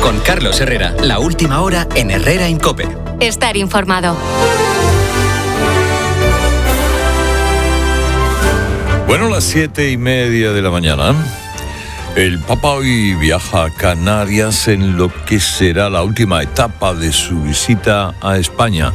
Con Carlos Herrera, la última hora en Herrera en COPE. Estar informado. Bueno, las 7:30 de la mañana. El Papa hoy viaja a Canarias en lo que será la última etapa de su visita a España.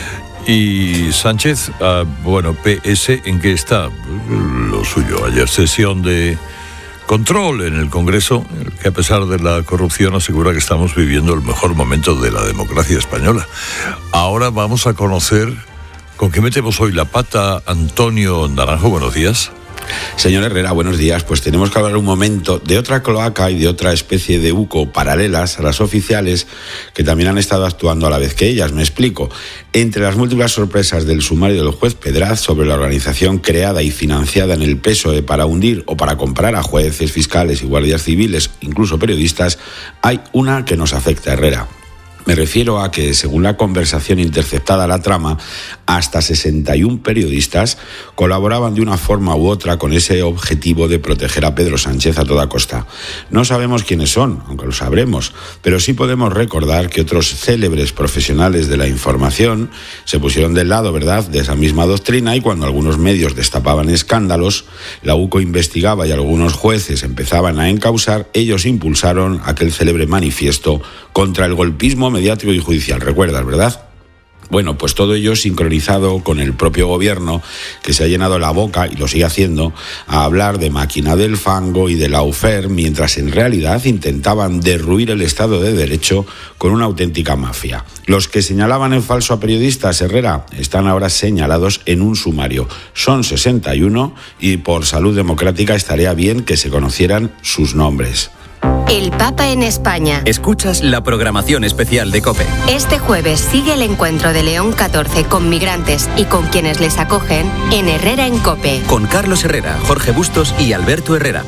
Y Sánchez, PS, ¿en qué está? Lo suyo. Ayer sesión de control en el Congreso, que a pesar de la corrupción asegura que estamos viviendo el mejor momento de la democracia española. Ahora vamos a conocer con qué metemos hoy la pata. Antonio Naranjo, buenos días. Señor Herrera, buenos días. Pues tenemos que hablar un momento de otra cloaca y de otra especie de UCO paralelas a las oficiales que también han estado actuando a la vez que ellas. Me explico. Entre las múltiples sorpresas del sumario del juez Pedraz sobre la organización creada y financiada en el PSOE para hundir o para comprar a jueces, fiscales y guardias civiles, incluso periodistas, hay una que nos afecta, Herrera. Me refiero a que, según la conversación interceptada a la trama, hasta 61 periodistas colaboraban de una forma u otra con ese objetivo de proteger a Pedro Sánchez a toda costa. No sabemos quiénes son, aunque lo sabremos, pero sí podemos recordar que otros célebres profesionales de la información se pusieron del lado, ¿verdad?, de esa misma doctrina, y cuando algunos medios destapaban escándalos, la UCO investigaba y algunos jueces empezaban a encausar, ellos impulsaron aquel célebre manifiesto contra el golpismo mediático y judicial. ¿Recuerdas, verdad? Bueno, pues todo ello sincronizado con el propio gobierno, que se ha llenado la boca, y lo sigue haciendo, a hablar de máquina del fango y de lawfare, mientras en realidad intentaban derruir el Estado de Derecho con una auténtica mafia. Los que señalaban en falso a periodistas, Herrera, están ahora señalados en un sumario. Son 61 y por salud democrática estaría bien que se conocieran sus nombres. El Papa en España. Escuchas la programación especial de COPE. Este jueves sigue el encuentro de León XIV con migrantes y con quienes les acogen en Herrera en COPE. Con Carlos Herrera, Jorge Bustos y Alberto Herrera.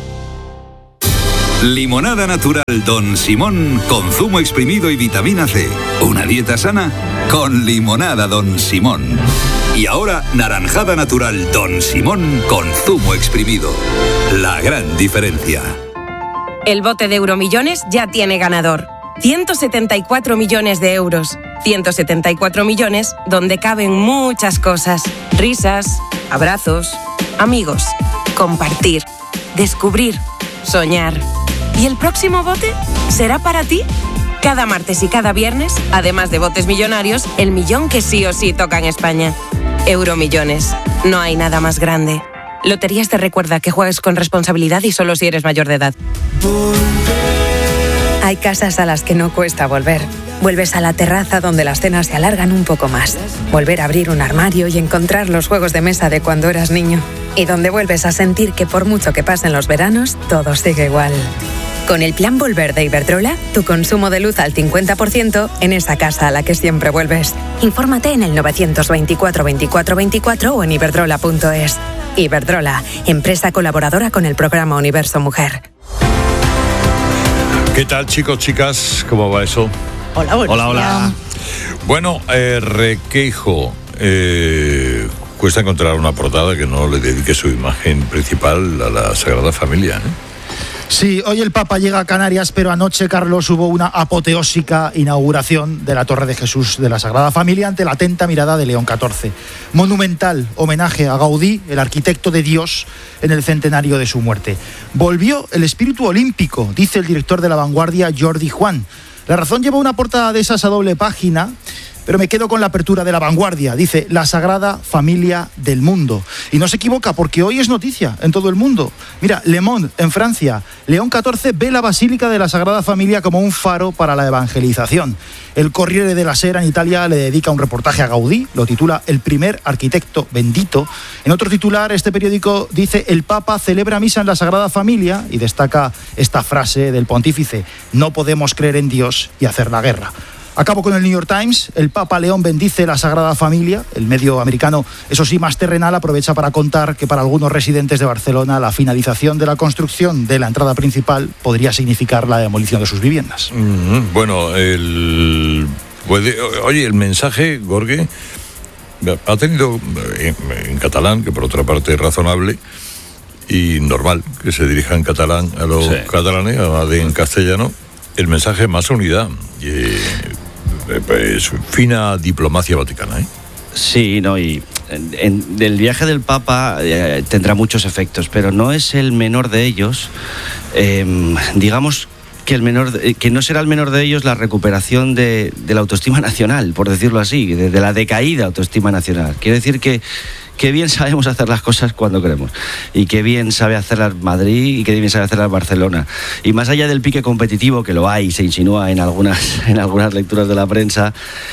Limonada natural Don Simón con zumo exprimido y vitamina C. Una dieta sana con limonada Don Simón. Y ahora naranjada natural Don Simón con zumo exprimido. La gran diferencia. El bote de Euromillones ya tiene ganador. 174 millones de euros. 174 millones donde caben muchas cosas. Risas, abrazos, amigos, compartir, descubrir, soñar. ¿Y el próximo bote será para ti? Cada martes y cada viernes, además de botes millonarios, el millón que sí o sí toca en España. Euromillones. No hay nada más grande. Loterías te recuerda que juegues con responsabilidad y solo si eres mayor de edad. Hay casas a las que no cuesta volver. Vuelves a la terraza donde las cenas se alargan un poco más. Volver a abrir un armario y encontrar los juegos de mesa de cuando eras niño. Y donde vuelves a sentir que por mucho que pasen los veranos, todo sigue igual. Con el plan Volver de Iberdrola, tu consumo de luz al 50% en esa casa a la que siempre vuelves. Infórmate en el 924 24 24 o en iberdrola.es. Iberdrola, empresa colaboradora con el programa Universo Mujer. ¿Qué tal, chicos, chicas? ¿Cómo va eso? Hola, hola. Bueno, Requeijo, cuesta encontrar una portada que no le dedique su imagen principal a la Sagrada Familia, ¿eh? Sí, hoy el Papa llega a Canarias, pero anoche, Carlos, hubo una apoteósica inauguración de la Torre de Jesús de la Sagrada Familia ante la atenta mirada de León XIV. Monumental homenaje a Gaudí, el arquitecto de Dios, en el centenario de su muerte. Volvió el espíritu olímpico, dice el director de La Vanguardia, Jordi Juan. La razón lleva una portada de esas a doble página, pero me quedo con la apertura de La Vanguardia. Dice, la Sagrada Familia del mundo. Y no se equivoca, porque hoy es noticia en todo el mundo. Mira, Le Monde, en Francia, León XIV ve la Basílica de la Sagrada Familia como un faro para la evangelización. El Corriere della Sera en Italia le dedica un reportaje a Gaudí, lo titula El primer arquitecto bendito. En otro titular, este periódico dice, el Papa celebra misa en la Sagrada Familia, y destaca esta frase del pontífice, no podemos creer en Dios y hacer la guerra. Acabo con el New York Times. El Papa León bendice la Sagrada Familia. El medio americano, eso sí, más terrenal, aprovecha para contar que para algunos residentes de Barcelona la finalización de la construcción de la entrada principal podría significar la demolición de sus viviendas. Bueno, oye, el mensaje, Gorge, ha tenido en catalán, que por otra parte es razonable y normal que se dirija en catalán a los catalanes, además de en castellano. el mensaje más unidad. Es fina diplomacia vaticana, ¿eh? Sí, no, y del viaje del Papa tendrá muchos efectos, pero no es el menor de ellos. Digamos que no será el menor de ellos la recuperación de la autoestima nacional, por decirlo así, de la decaída autoestima nacional. Quiero decir que bien sabemos hacer las cosas cuando queremos, y que bien sabe hacerlas Madrid y que bien sabe hacerlas Barcelona. Y más allá del pique competitivo, que lo hay, se insinúa en algunas lecturas de la prensa,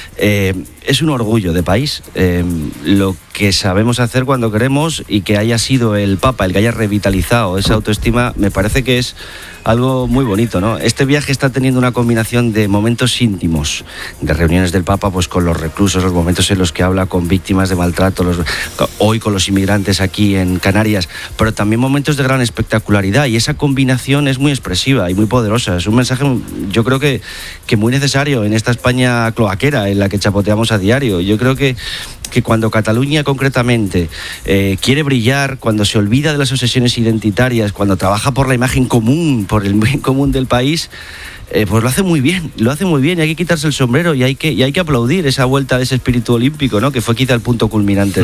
es un orgullo de país lo que sabemos hacer cuando queremos, y que haya sido el Papa el que haya revitalizado esa autoestima, me parece que es algo muy bonito, ¿no? Este viaje está teniendo una combinación de momentos íntimos, de reuniones del Papa pues con los reclusos, los momentos en los que habla con víctimas de maltrato, hoy con los inmigrantes aquí en Canarias, pero también momentos de gran espectacularidad, y esa combinación es muy expresiva y muy poderosa. Es un mensaje, yo creo que muy necesario en esta España cloaquera en la que chapoteamos a diario. Yo creo que cuando Cataluña concretamente quiere brillar, cuando se olvida de las obsesiones identitarias, cuando trabaja por la imagen común, por el bien común del país, pues lo hace muy bien, y hay que quitarse el sombrero, y hay que aplaudir esa vuelta de ese espíritu olímpico, ¿no? Que fue quizá el punto culminante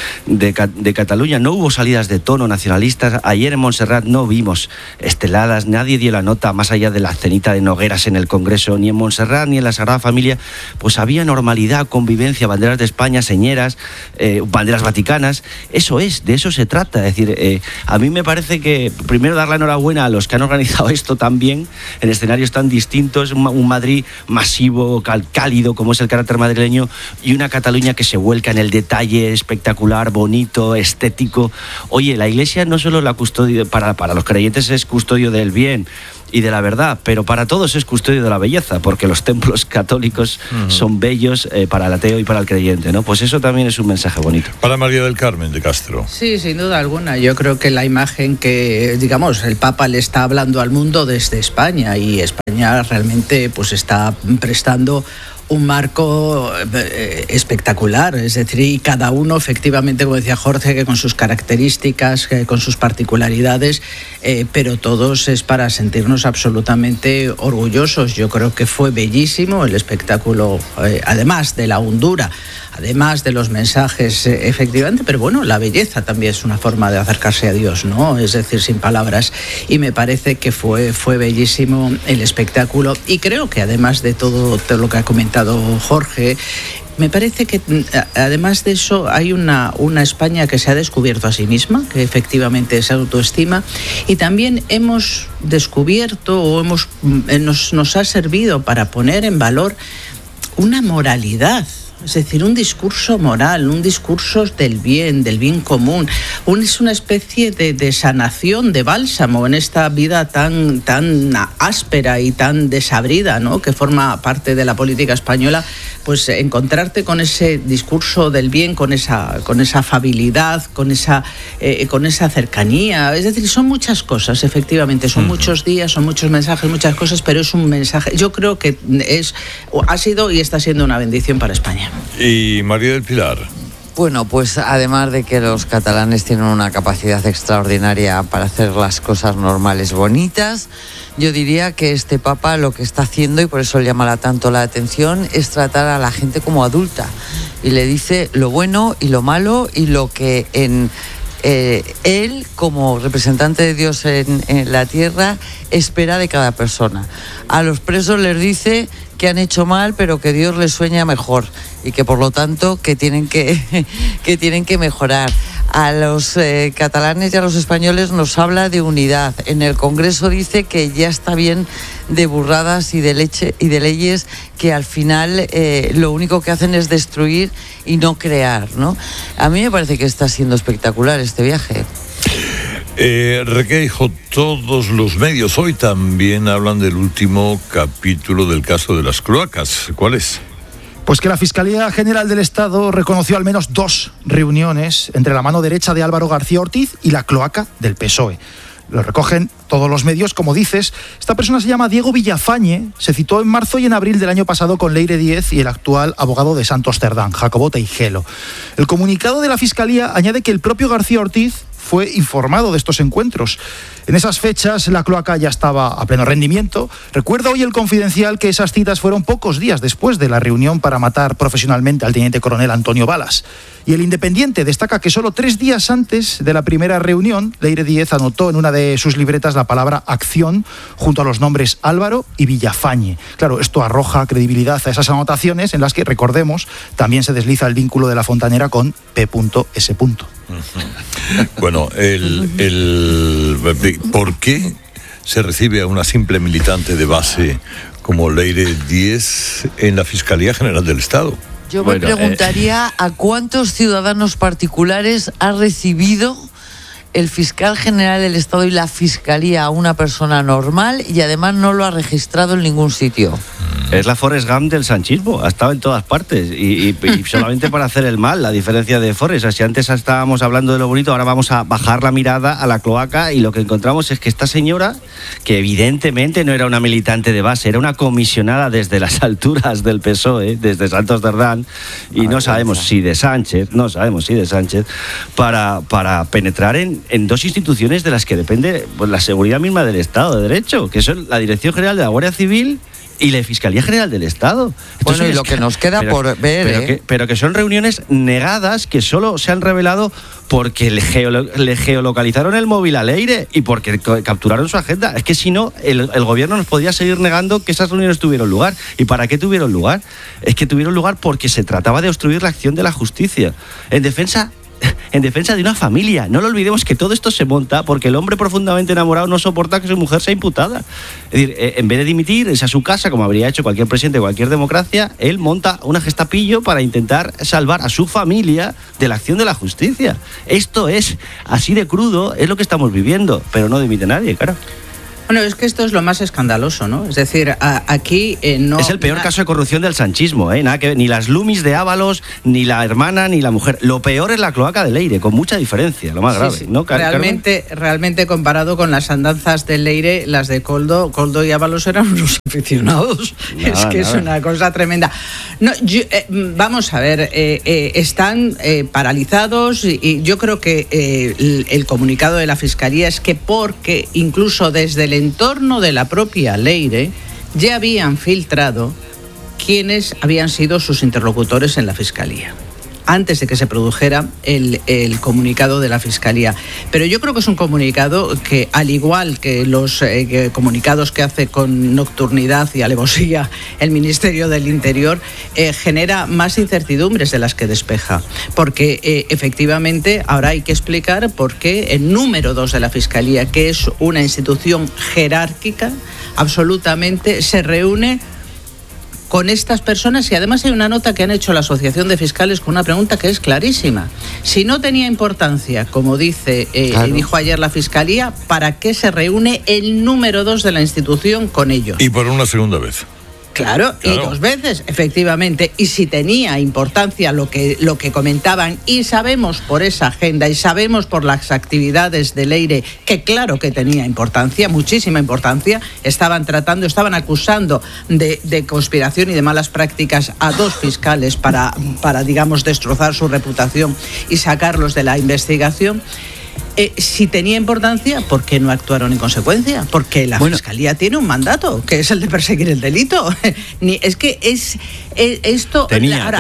de Cataluña. No hubo salidas de tono nacionalistas. Ayer en Montserrat no vimos esteladas, nadie dio la nota más allá de la cenita de Nogueras en el Congreso, ni en Montserrat ni en la Sagrada Familia. Pues había normalidad, convivencia, banderas de España, señeras, banderas vaticanas. Eso es, de eso se trata. Es decir, a mí me parece que primero dar la enhorabuena a los que han organizado esto tan bien, en escenarios tan distintos, un Madrid masivo, cálido, como es el carácter madrileño, y una Cataluña que se vuelca en el detalle espectacular, bonito, estético. Oye, la Iglesia no solo la custodia, para los creyentes es custodio del bien y de la verdad, pero para todos es custodio de la belleza, porque los templos católicos son bellos para el ateo y para el creyente, ¿no? Pues eso también es un mensaje bonito. Para María del Carmen de Castro. Sí, sin duda alguna. Yo creo que la imagen que, digamos, el Papa le está hablando al mundo desde España, y España realmente pues está prestando un marco espectacular, es decir, y cada uno efectivamente, como decía Jorge, que con sus características, con sus particularidades, pero todos es para sentirnos absolutamente orgullosos. Yo creo que fue bellísimo el espectáculo, además de la hondura, además de los mensajes, efectivamente, pero bueno, la belleza también es una forma de acercarse a Dios, ¿no? Es decir, sin palabras, y me parece que fue bellísimo el espectáculo, y creo que además de todo lo que ha comentado Jorge, me parece que además de eso hay una España que se ha descubierto a sí misma, que efectivamente es autoestima, y también hemos descubierto o nos ha servido para poner en valor una moralidad. Es decir, un discurso moral, un discurso del bien común. Es una especie de sanación, de bálsamo en esta vida tan áspera y tan desabrida, ¿no?, que forma parte de la política española. Pues encontrarte con ese discurso del bien, con esa afabilidad, con esa cercanía. Es decir, son muchas cosas, efectivamente. Son muchos días, son muchos mensajes, muchas cosas, pero es un mensaje. Yo creo que ha sido y está siendo una bendición para España. Y María del Pilar. Bueno, pues además de que los catalanes tienen una capacidad extraordinaria para hacer las cosas normales bonitas, yo diría que este Papa lo que está haciendo, y por eso le llama tanto la atención, es tratar a la gente como adulta, y le dice lo bueno y lo malo, y lo que él, como representante de Dios en la tierra, espera de cada persona. A los presos les dice que han hecho mal, pero que Dios les sueña mejor, y que por lo tanto que tienen que mejorar. A los catalanes y a los españoles nos habla de unidad. En el Congreso dice que ya está bien de burradas y de leyes que al final lo único que hacen es destruir y no crear, ¿no? A mí me parece que está siendo espectacular este viaje. Requeijo, todos los medios hoy también hablan del último capítulo del caso de las cloacas. ¿Cuál es? Pues que la Fiscalía General del Estado reconoció al menos 2 reuniones entre la mano derecha de Álvaro García Ortiz y la cloaca del PSOE. Lo recogen todos los medios, como dices. Esta persona se llama Diego Villafañe, se citó en marzo y en abril del año pasado con Leire Díez y el actual abogado de Santos Cerdán, Jacobo Teijelo. El comunicado de la Fiscalía añade que el propio García Ortiz fue informado de estos encuentros. En esas fechas la cloaca ya estaba a pleno rendimiento. Recuerda hoy el Confidencial que esas citas fueron pocos días después de la reunión para matar profesionalmente al teniente coronel Antonio Balas. Y el Independiente destaca que solo 3 días antes de la primera reunión, Leire Díez anotó en una de sus libretas la palabra acción junto a los nombres Álvaro y Villafañe. Claro, esto arroja credibilidad a esas anotaciones en las que, recordemos, también se desliza el vínculo de la Fontanera con P.S. Bueno, ¿por qué se recibe a una simple militante de base como Leire Díez en la Fiscalía General del Estado? Yo me preguntaría a cuántos ciudadanos particulares ha recibido el fiscal general del Estado y la Fiscalía a una persona normal y además no lo ha registrado en ningún sitio. Es la Forrest Gump del sanchismo, ha estado en todas partes y solamente para hacer el mal, la diferencia de Forrest. O sea, si antes estábamos hablando de lo bonito, ahora vamos a bajar la mirada a la cloaca y lo que encontramos es que esta señora, que evidentemente no era una militante de base, era una comisionada desde las alturas del PSOE, desde Santos Cerdán, y no sabemos si de Sánchez, para penetrar en 2 instituciones de las que depende pues, la seguridad misma del Estado de Derecho, que son la Dirección General de la Guardia Civil y la Fiscalía General del Estado. Entonces, bueno, y lo que nos queda por ver... Pero que son reuniones negadas que solo se han revelado porque le geolocalizaron el móvil a Leire y porque capturaron su agenda. Es que si no, el gobierno nos podría seguir negando que esas reuniones tuvieron lugar. ¿Y para qué tuvieron lugar? Es que tuvieron lugar porque se trataba de obstruir la acción de la justicia. En defensa de una familia. No lo olvidemos que todo esto se monta porque el hombre profundamente enamorado no soporta que su mujer sea imputada. Es decir, en vez de dimitir, irse a su casa, como habría hecho cualquier presidente de cualquier democracia, él monta una gestapillo para intentar salvar a su familia de la acción de la justicia. Esto es así de crudo, es lo que estamos viviendo, pero no dimite nadie, claro. Bueno, es que esto es lo más escandaloso, ¿no? Es decir, aquí no... Es el peor caso de corrupción del sanchismo, ¿eh? Nada que ver, ni las Lumis de Ábalos, ni la hermana, ni la mujer. Lo peor es la cloaca de Leire, con mucha diferencia, lo más grave, sí. ¿no? Realmente comparado con las andanzas de Leire, las de Koldo y Ábalos eran unos aficionados. Es una cosa tremenda. No, vamos a ver, están paralizados y yo creo que el comunicado de la Fiscalía es que porque incluso desde el entorno de la propia Leire ya habían filtrado quiénes habían sido sus interlocutores en la Fiscalía antes de que se produjera el comunicado de la Fiscalía. Pero yo creo que es un comunicado que, al igual que los comunicados que hace con nocturnidad y alevosía el Ministerio del Interior, genera más incertidumbres de las que despeja. Porque efectivamente ahora hay que explicar por qué el número 2 de la Fiscalía, que es una institución jerárquica, absolutamente se reúne con estas personas. Y además hay una nota que han hecho la Asociación de Fiscales con una pregunta que es clarísima. Si no tenía importancia, como dice dijo ayer la Fiscalía, ¿para qué se reúne el número 2 de la institución con ellos? Y por una segunda vez. Claro, y 2 veces, efectivamente. Y si tenía importancia lo que comentaban, y sabemos por esa agenda, y sabemos por las actividades de Leire, que claro que tenía importancia, muchísima importancia, estaban acusando de conspiración y de malas prácticas a 2 fiscales para digamos, destrozar su reputación y sacarlos de la investigación. Si tenía importancia, ¿por qué no actuaron en consecuencia? Porque la Fiscalía tiene un mandato, que es el de perseguir el delito. Es que esto... Tenía.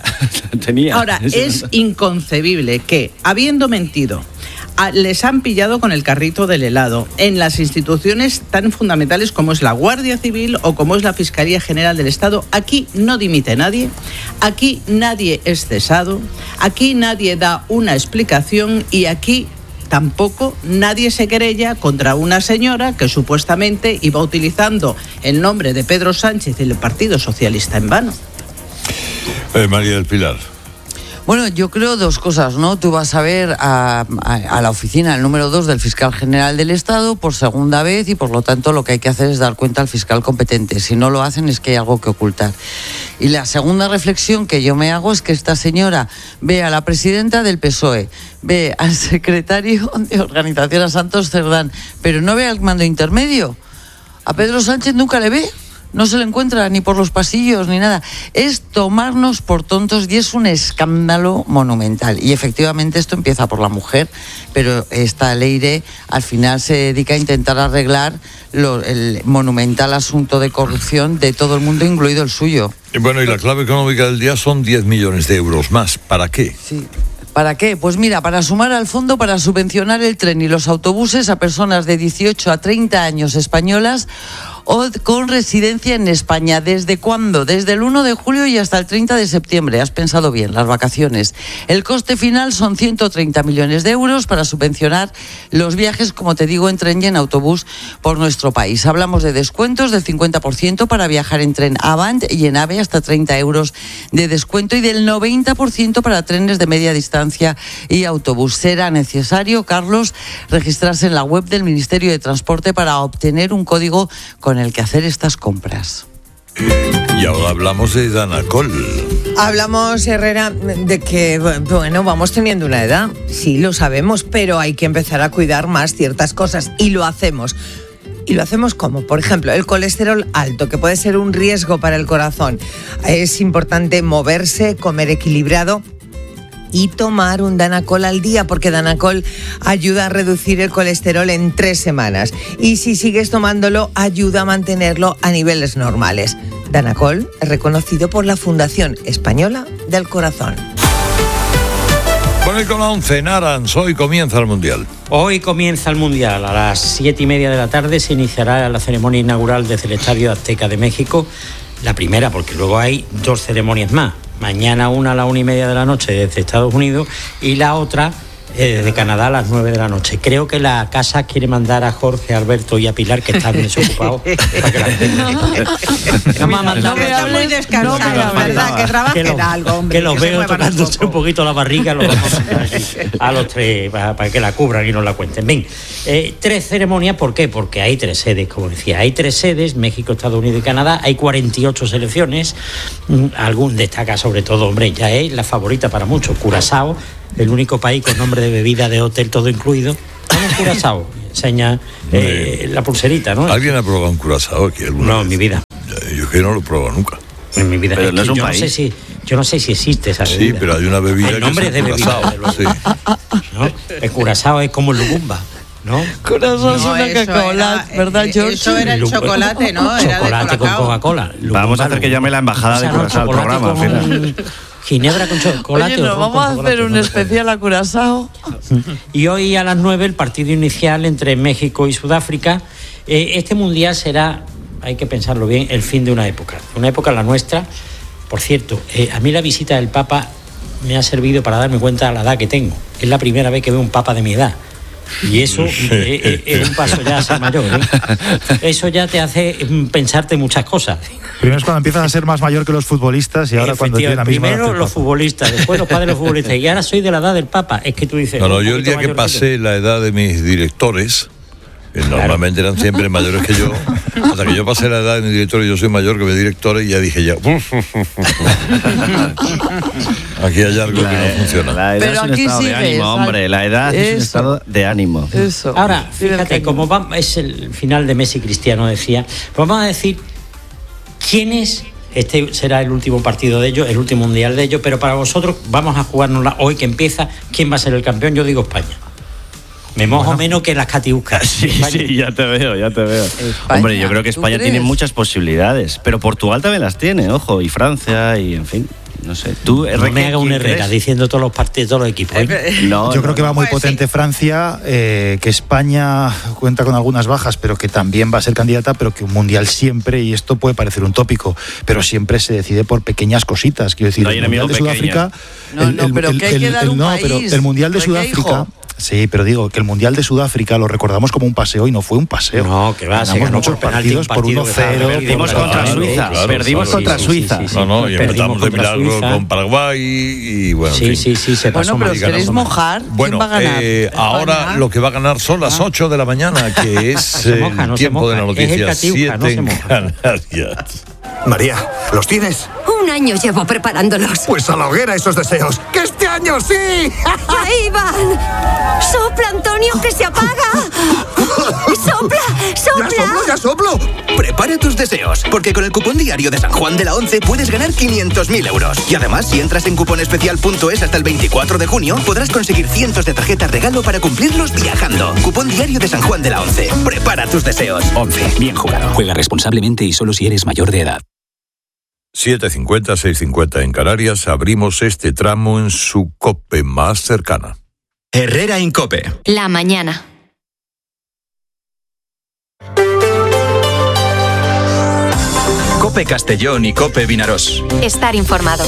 Ahora, es inconcebible que, habiendo mentido, les han pillado con el carrito del helado en las instituciones tan fundamentales como es la Guardia Civil o como es la Fiscalía General del Estado. Aquí no dimite nadie, aquí nadie es cesado, aquí nadie da una explicación y aquí tampoco nadie se querella contra una señora que supuestamente iba utilizando el nombre de Pedro Sánchez y el Partido Socialista en vano. María del Pilar. Bueno, yo creo 2 cosas, ¿no? Tú vas a ver a la oficina, el número 2 del fiscal general del Estado por segunda vez y por lo tanto lo que hay que hacer es dar cuenta al fiscal competente. Si no lo hacen es que hay algo que ocultar. Y la segunda reflexión que yo me hago es que esta señora ve a la presidenta del PSOE, ve al secretario de organización, a Santos Cerdán, pero no ve al mando intermedio. A Pedro Sánchez nunca le ve. no se le encuentra ni por los pasillos ni nada. Es tomarnos por tontos y es un escándalo monumental. Y efectivamente esto empieza por la mujer, pero esta Leire al final se dedica a intentar arreglar el monumental asunto de corrupción de todo el mundo, incluido el suyo. Bueno, y la clave económica del día son 10 millones de euros más. ¿Para qué? Sí. ¿Para qué? Pues mira, para sumar al fondo para subvencionar el tren y los autobuses a personas de 18 a 30 años españolas o con residencia en España. ¿Desde cuándo? Desde el 1 de julio y hasta el 30 de septiembre. Has pensado bien, las vacaciones. El coste final son 130 millones de euros para subvencionar los viajes, como te digo, en tren y en autobús por nuestro país. Hablamos de descuentos del 50% para viajar en tren Avant y en AVE hasta 30 euros de descuento y del 90% para trenes de media distancia y autobús. Será necesario, Carlos, registrarse en la web del Ministerio de Transporte para obtener un código con el que hacer estas compras. Y ahora hablamos de Danacol. Hablamos, Herrera, de que, bueno, vamos teniendo una edad, sí, lo sabemos, pero hay que empezar a cuidar más ciertas cosas y lo hacemos. ¿Y lo hacemos cómo? Por ejemplo, el colesterol alto, que puede ser un riesgo para el corazón. Es importante moverse, comer equilibrado y tomar un Danacol al día, porque Danacol ayuda a reducir el colesterol en 3 semanas. Y si sigues tomándolo, ayuda a mantenerlo a niveles normales. Danacol es reconocido por la Fundación Española del Corazón. Bueno, y con la 11, Narans, hoy comienza el Mundial. Hoy comienza el Mundial. A las 7:30 de la tarde se iniciará la ceremonia inaugural desde el Estadio Azteca de México. La primera, porque luego hay 2 ceremonias más. Mañana una a las 1:30 de la noche desde Estados Unidos y la otra desde Canadá a las 9 de la noche. Creo que la casa quiere mandar a Jorge, Alberto y a Pilar, que están desocupados, para que la No me hables descansado, ¿verdad? Que trabajen algo, hombre. Que los veo tocándose un poquito la barriga, los vamos a mandar aquí a los 3 para que la cubran y nos la cuenten. Bien, 3 ceremonias, ¿por qué? Porque hay 3 sedes, como decía. Hay 3 sedes, México, Estados Unidos y Canadá. Hay 48 selecciones. Algún destaca sobre todo, hombre, ya es la favorita para muchos, Curazao, el único país con nombre de bebida, de hotel, todo incluido. ¿Cómo Curazao? Enseña la pulserita, ¿no? ¿Alguien ha probado un Curazao aquí alguna vez? No, en mi vida. Yo que no lo he probado nunca. En mi vida. Pero no es un yo país. Yo no sé si existe esa bebida. Sí, pero hay una bebida el nombre que es de bebida. Sí. ¿No? El Curazao es como el Lubumba, ¿no? Curazao es una Coca-Cola, ¿verdad, George? Eso era el chocolate, ¿no? Era Chocolate con Coca-Cola. Vamos a hacer que llame la embajada de Curazao al programa. Ginebra con chocolate. Oye, ¿nos vamos a hacer un especial a Curazao? Y hoy a las 9 el partido inicial entre México y Sudáfrica. Este mundial será, hay que pensarlo bien, el fin de una época la nuestra. Por cierto, a mí la visita del Papa me ha servido para darme cuenta de la edad que tengo. Es la primera vez que veo un Papa de mi edad. Y eso es un paso ya a ser mayor, ¿eh? Eso ya te hace pensarte muchas cosas. Primero es cuando empiezas a ser más mayor que los futbolistas y ahora cuando tienes la misma edad. Primero los futbolistas, después los padres de los futbolistas. Y ahora soy de la edad del Papa. Es que tú dices... No, yo el día que pasé la edad de mis directores, que normalmente eran siempre mayores que yo, hasta que yo pasé la edad de mis directores, yo soy mayor que mis directores, y ya dije ya... Aquí hay algo que no funciona. La edad es un estado de ánimo, hombre. La edad es un estado de ánimo. Eso. Ahora, fíjate, como es el final de Messi Cristiano, decía, vamos a decir quién es. Este será el último partido de ellos, el último mundial de ellos, pero para vosotros vamos a jugárnosla hoy que empieza. ¿Quién va a ser el campeón? Yo digo España. Me mojo menos que las catiuscas. Sí, ya te veo. España, hombre, yo creo que España tiene muchas posibilidades, pero Portugal también las tiene, ojo, y Francia, y en fin. No sé, tú no me haga un Herrera diciendo todos los partidos, todos los equipos. Yo creo que va muy potente Francia, que España cuenta con algunas bajas, pero que también va a ser candidata, pero que un mundial siempre, y esto puede parecer un tópico, pero siempre se decide por pequeñas cositas. Quiero decir, el mundial de Sudáfrica, el mundial de Sudáfrica. Sí, pero digo que el Mundial de Sudáfrica lo recordamos como un paseo y no fue un paseo. No, que va, se ganó muchos partidos por 1-0. Perdimos contra Suiza. Perdimos contra Suiza. No, y empezamos de milagro con Paraguay y bueno. Sí, se pasó. Bueno, pero ¿queréis mojar? Bueno, ¿quién va a ganar? Ahora lo que va a ganar son las 8 de la mañana, que es el tiempo de la noticia. 7 en Canarias. María, ¿los tienes? Un año llevo preparándolos. Pues a la hoguera esos deseos. ¡Que este año sí! ¡Ahí van! ¡Sopla, Antonio, que se apaga! ¡Sopla! ¡Sopla! ¡Ya soplo! Prepara tus deseos, porque con el cupón diario de San Juan de la Once puedes ganar 500.000 euros. Y además, si entras en cuponespecial.es hasta el 24 de junio, podrás conseguir cientos de tarjetas regalo para cumplirlos viajando. Cupón diario de San Juan de la Once. Prepara tus deseos. 11. Bien jugado. Juega responsablemente y solo si eres mayor de edad. 7:50, 6:50 en Canarias. Abrimos este tramo en su COPE más cercana. Herrera Incope. La mañana. COPE Castellón i COPE Vinaròs. Estar informado.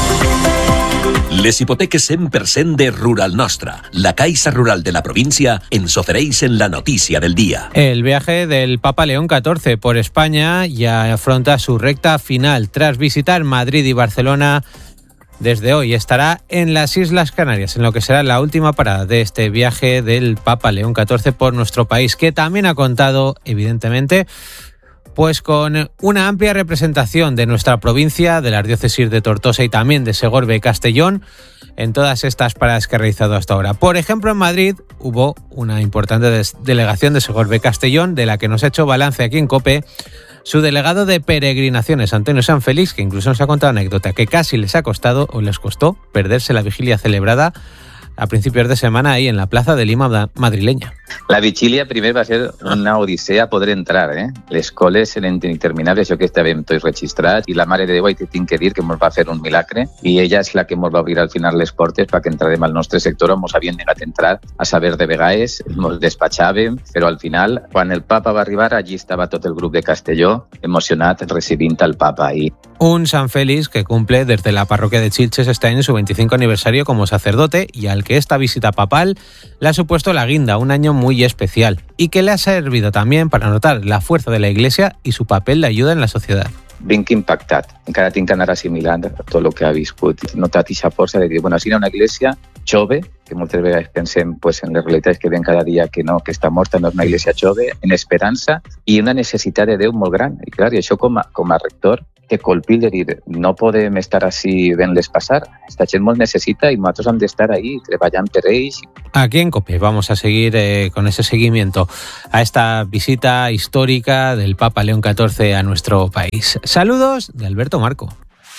Les hipoteques 100% de Rural Nostra. La Caixa Rural de la provincia ens ofereix en la notícia del día. El viaje del Papa León XIV por España ya afronta su recta final. Tras visitar Madrid y Barcelona, desde hoy estará en las Islas Canarias, en lo que será la última parada de este viaje del Papa León XIV por nuestro país, que también ha contado, evidentemente, pues con una amplia representación de nuestra provincia, de las diócesis de Tortosa y también de Segorbe y Castellón, en todas estas paradas que ha realizado hasta ahora. Por ejemplo, en Madrid hubo una importante delegación de Segorbe y Castellón, de la que nos ha hecho balance aquí en COPE su delegado de peregrinaciones, Antonio Sanfélix, que incluso nos ha contado anécdota que casi les costó perderse la vigilia celebrada a principios de semana ahí en la Plaza de Lima madrileña. La vigília primer va ser una odissea poder entrar, Les coles eren interminables, jo que estàvem tots registrats, i la Mare de Déu, tinc que dir que ens va fer un milagre, i ella és la que ens va obrir al final les portes perquè entrarem al nostre sector on ens havien negat entrar, a saber de vegades, ens despatxàvem, però al final, quan el Papa va arribar, allí estava tot el grup de Castelló, emocionat recibint al Papa. Un San Félix que cumple desde la parroquia de Chilches este año su 25 aniversario como sacerdote y al que esta visita papal le ha supuesto la guinda, un año muy especial y que le ha servido también para notar la fuerza de la Iglesia y su papel de ayuda en la sociedad. Vinc impactat. Encara tinc que anar assimilant tot el que ha viscut. He notat aquesta força de dir, bueno, si era una església jove, que moltes vegades pensem pues, en les realitats que ven cada dia que no, que està morta, no és una església jove, en esperança i una necessitat de Déu molt gran. I clar, i això com a rector te colpil de dir, no podem estar així vent-les passar. Esta gent molt necessita i nosaltres hem d'estar ahí treballant per ells. Aquí en COPE vamos a seguir con ese seguimiento a esta visita histórica del Papa León XIV a nuestro país. Saludos de Alberto Marco.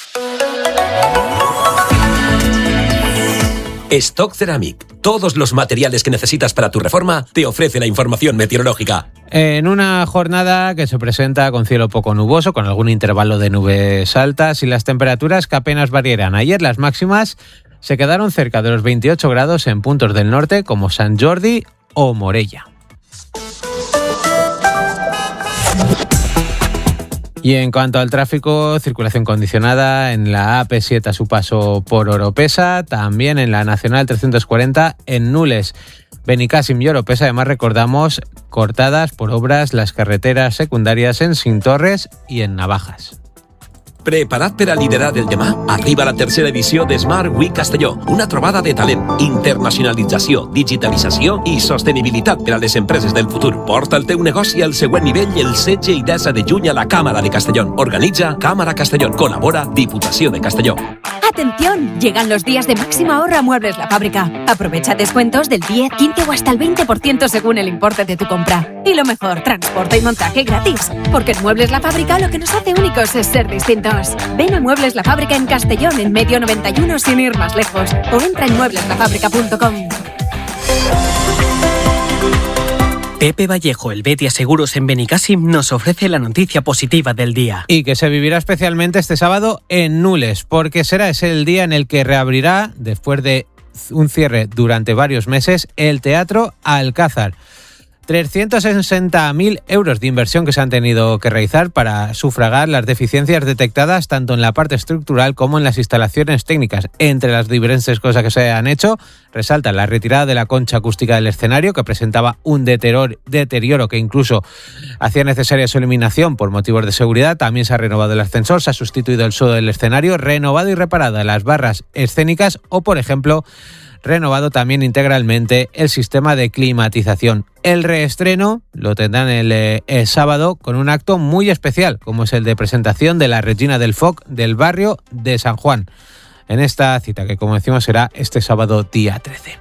Stock Ceramic. Todos los materiales que necesitas para tu reforma te ofrece la información meteorológica. En una jornada que se presenta con cielo poco nuboso, con algún intervalo de nubes altas y las temperaturas que apenas variarán. Ayer las máximas se quedaron cerca de los 28 grados en puntos del norte como Sant Jordi o Morella. Y en cuanto al tráfico, circulación condicionada en la AP7 a su paso por Oropesa, también en la Nacional 340 en Nules, Benicàssim y Oropesa. Además recordamos cortadas por obras las carreteras secundarias en Cintorres y en Navajas. Preparat per a liderar el demà? Arriba la tercera edició de Smart Week Castelló, una trobada de talent, internacionalització, digitalització i sostenibilitat per a les empreses del futur. Porta el teu negoci al següent nivell el 16 i 10 de juny a la Cámara de Castellón. Organitza Cámara Castellón. Colabora Diputació de Castelló. ¡Atención! Llegan los días de máximo ahorro a Muebles La Fábrica. Aprovecha descuentos del 10, 15 o hasta el 20% según el importe de tu compra. Y lo mejor, transporte y montaje gratis. Porque en Muebles La Fábrica lo que nos hace únicos es ser distintos. Ven a Muebles La Fábrica en Castellón, en Medio 91, sin ir más lejos. O entra en muebleslafábrica.com. Pepe Vallejo, el Betia Seguros en Benicàssim, nos ofrece la noticia positiva del día. Y que se vivirá especialmente este sábado en Nules, porque será ese el día en el que reabrirá, después de un cierre durante varios meses, el Teatro Alcázar. 360.000 euros de inversión que se han tenido que realizar para sufragar las deficiencias detectadas tanto en la parte estructural como en las instalaciones técnicas. Entre las diferentes cosas que se han hecho, resalta la retirada de la concha acústica del escenario, que presentaba un deterioro que incluso hacía necesaria su eliminación por motivos de seguridad. También se ha renovado el ascensor, se ha sustituido el suelo del escenario, renovado y reparada las barras escénicas o, por ejemplo, renovado también integralmente el sistema de climatización. El reestreno lo tendrán el sábado con un acto muy especial, como es el de presentación de la Regina del Foc del barrio de San Juan, en esta cita que, como decimos, será este sábado día 13.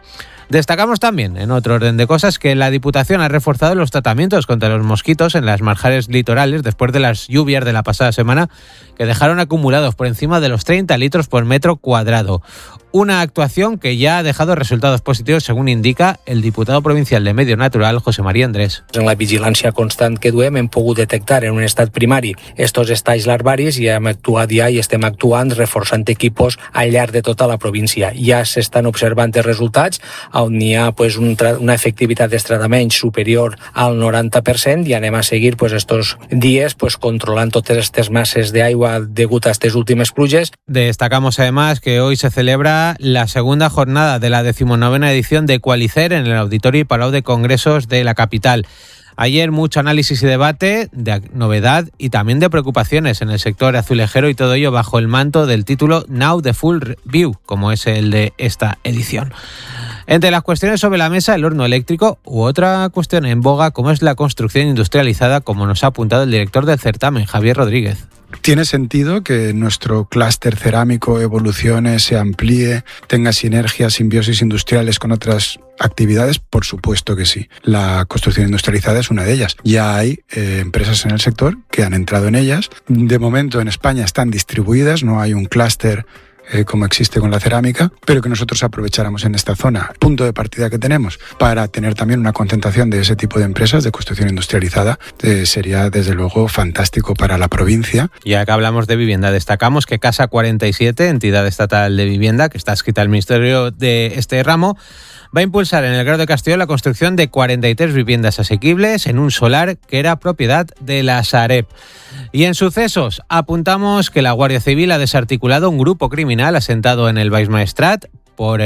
Destacamos también, en otro orden de cosas, que la Diputación ha reforzado los tratamientos contra los mosquitos en las marjales litorales después de las lluvias de la pasada semana, que dejaron acumulados por encima de los 30 litros por metro cuadrado. Una actuación que ya ha dejado resultados positivos, según indica el diputado provincial de Medio Natural, José María Andrés. En la vigilància constant que duem hem pogut detectar en un estat primari estos estalls larvaris i hem actuat ja i estem actuant reforçant equipos al llarg de tota la província. Ja s'estan observant els resultats on hi ha una efectivitat de tratament superior al 90% i anem a seguir estos dies controlant totes estas masses d'aigua degut a estas últimes pluges. Destacamos además que hoy se celebra la segunda jornada de la 19ª edición de Qualicer en el Auditorio y Palau de Congresos de la capital. Ayer mucho análisis y debate de novedad y también de preocupaciones en el sector azulejero, y todo ello bajo el manto del título Now the Full View, como es el de esta edición. Entre las cuestiones sobre la mesa, el horno eléctrico u otra cuestión en boga, como es la construcción industrializada, como nos ha apuntado el director del certamen, Javier Rodríguez. ¿Tiene sentido que nuestro clúster cerámico evolucione, se amplíe, tenga sinergias, simbiosis industriales con otras actividades? Por supuesto que sí. La construcción industrializada es una de ellas. Ya hay empresas en el sector que han entrado en ellas. De momento en España están distribuidas, no hay un clúster como existe con la cerámica, pero que nosotros aprovecháramos en esta zona. Punto de partida que tenemos para tener también una concentración de ese tipo de empresas de construcción industrializada sería desde luego fantástico para la provincia. Ya que hablamos de vivienda, destacamos que Casa 47, entidad estatal de vivienda que está adscrita al Ministerio de este ramo, va a impulsar en el Grao de Castelló la construcción de 43 viviendas asequibles en un solar que era propiedad de la Sareb. Y en sucesos, apuntamos que la Guardia Civil ha desarticulado un grupo criminal asentado en el Baix Maestrat por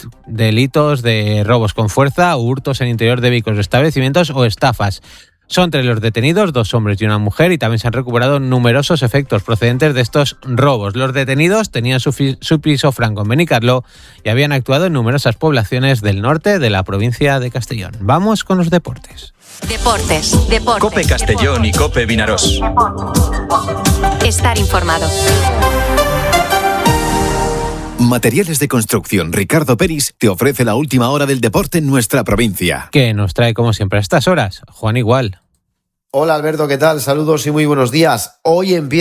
delitos de robos con fuerza, hurtos en interior de vehículos de establecimientos o estafas. Son 3 los detenidos, 2 hombres y una mujer, y también se han recuperado numerosos efectos procedentes de estos robos. Los detenidos tenían su piso franco en Benicarló y habían actuado en numerosas poblaciones del norte de la provincia de Castellón. Vamos con los deportes. Deportes. COPE Castellón y COPE Vinarós. Estar informado. Materiales de Construcción Ricardo Peris te ofrece la última hora del deporte en nuestra provincia. Que nos trae como siempre a estas horas Juan Igual. Hola Alberto, ¿qué tal? Saludos y muy buenos días. Hoy empieza